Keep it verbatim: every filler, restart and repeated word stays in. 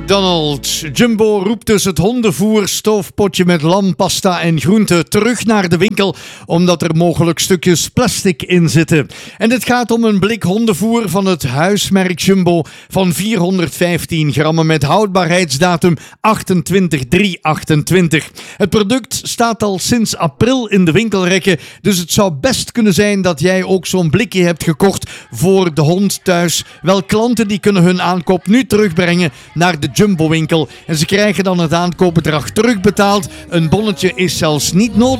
McDonald's. Jumbo roept dus het hondenvoer, stoofpotje met lam, pasta en groente terug naar de winkel, omdat er mogelijk stukjes plastic in zitten. En dit gaat om een blik hondenvoer van het huismerk Jumbo van vierhonderdvijftien gram met houdbaarheidsdatum achtentwintig drie achtentwintig. Het product staat al sinds april in de winkelrekken, dus het zou best kunnen zijn dat jij ook zo'n blikje hebt gekocht voor de hond thuis. Wel, klanten die kunnen hun aankoop nu terugbrengen naar de Jumbo-winkel en ze krijgen dan het aankoopbedrag terugbetaald. Een bonnetje is zelfs niet nodig.